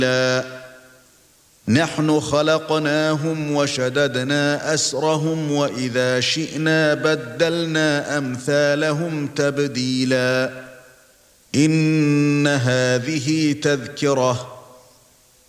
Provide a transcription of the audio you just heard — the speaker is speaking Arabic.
نحن خلقناهم وشددنا أسرهم وإذا شئنا بدلنا أمثالهم تبديلا إن هذه تذكرة